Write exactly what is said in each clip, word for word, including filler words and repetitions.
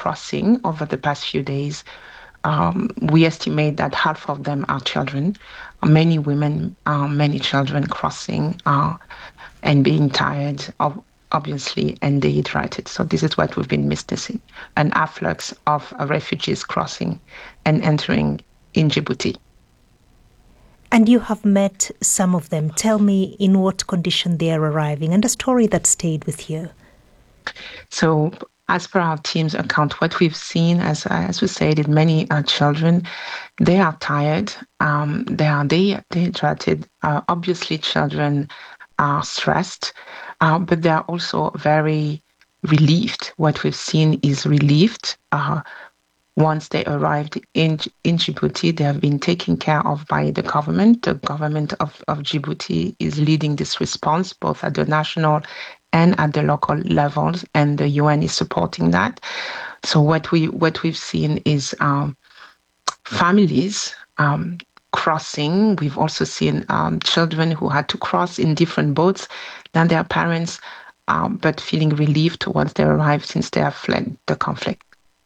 crossing over the past few days. Um, we estimate that half of them are children, many women, uh, many children crossing uh, and being tired, of, obviously, and dehydrated. So this is what we've been witnessing, an afflux of uh, refugees crossing and entering in Djibouti. And you have met some of them. Tell me in what condition they are arriving and a story that stayed with you. So as per our team's account, what we've seen, as as we said, in many uh, children, they are tired, um, they are de- dehydrated. Uh, obviously, children are stressed, uh, but they are also very relieved. What we've seen is relieved. Uh, once they arrived in in Djibouti, they have been taken care of by the government. The government of, of Djibouti is leading this response, both at the national and at the local levels, and the U N is supporting that. So what we what we've seen is um, families um, crossing. We've also seen um, children who had to cross in different boats than their parents, um, but feeling relieved once they arrived since they have fled the conflict.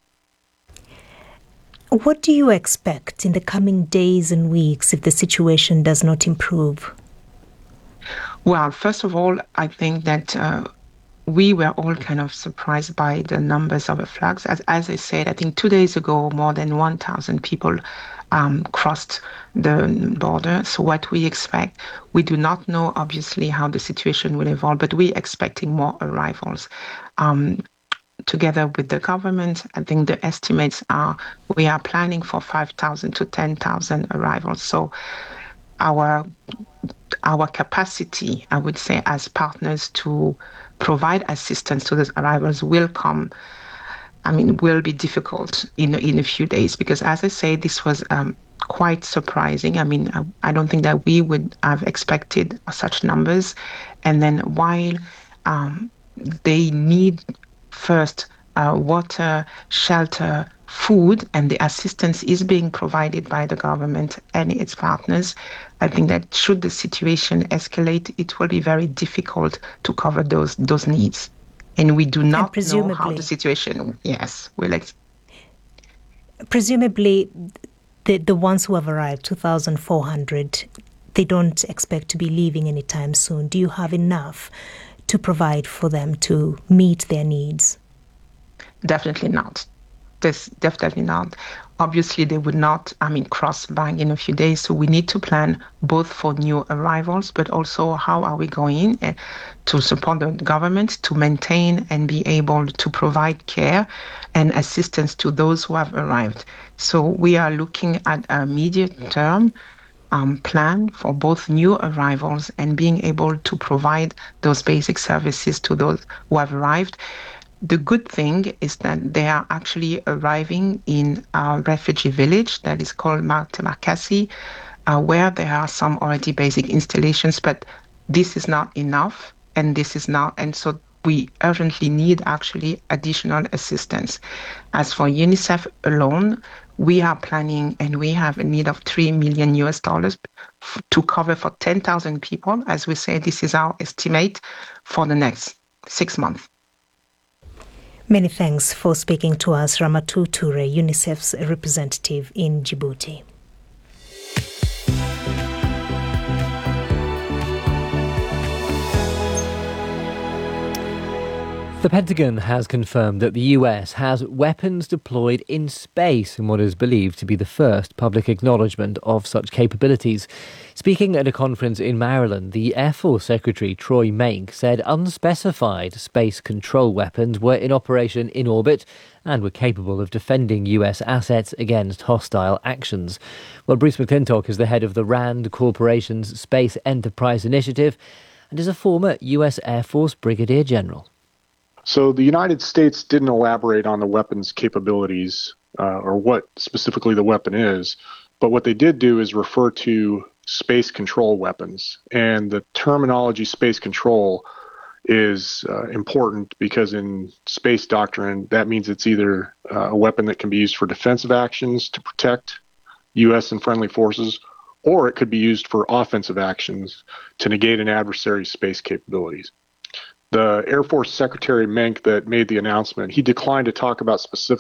What do you expect in the coming days and weeks if the situation does not improve? Well, first of all, I think that uh, we were all kind of surprised by the numbers of the flags. As, as I said, I think two days ago, more than one thousand people um, crossed the border. So what we expect, we do not know, obviously, how the situation will evolve, but we're expecting more arrivals. Um, together with the government, I think the estimates are, we are planning for five thousand to ten thousand arrivals. So our our capacity, I would say, as partners to provide assistance to those arrivals will come, I mean, will be difficult in, in a few days because, as I say, this was um, quite surprising. I mean, I, I don't think that we would have expected such numbers. And then while um, they need first uh, water, shelter, food, and the assistance is being provided by the government and its partners, I think that should the situation escalate, it will be very difficult to cover those those needs. And we do not know how the situation, yes, will ex- Presumably, the, the ones who have arrived, two thousand four hundred, they don't expect to be leaving anytime soon. Do you have enough to provide for them to meet their needs? Definitely not. This definitely not. Obviously, they would not, I mean, cross back in a few days. So we need to plan both for new arrivals, but also how are we going uh, to support the government to maintain and be able to provide care and assistance to those who have arrived. So we are looking at a immediate term um, plan for both new arrivals and being able to provide those basic services to those who have arrived. The good thing is that they are actually arriving in a refugee village that is called Martemakasi, uh, where there are some already basic installations, but this is not enough, and this is not, and so we urgently need actually additional assistance. As for UNICEF alone, we are planning and we have a need of three million U S dollars to cover for ten thousand people. As we say, this is our estimate for the next six months. Many thanks for speaking to us, Ramatu Toure, UNICEF's representative in Djibouti. The Pentagon has confirmed that the U S has weapons deployed in space in what is believed to be the first public acknowledgement of such capabilities. Speaking at a conference in Maryland, the Air Force Secretary Troy Maink said unspecified space control weapons were in operation in orbit and were capable of defending U S assets against hostile actions. Well, Bruce McClintock is the head of the RAND Corporation's Space Enterprise Initiative and is a former U S Air Force Brigadier General. So the United States didn't elaborate on the weapon's capabilities uh, or what specifically the weapon is, but what they did do is refer to space control weapons. And the terminology space control is uh, important because in space doctrine, that means it's either uh, a weapon that can be used for defensive actions to protect U S and friendly forces, or it could be used for offensive actions to negate an adversary's space capabilities. The Air Force Secretary Maink that made the announcement, he declined to talk about specific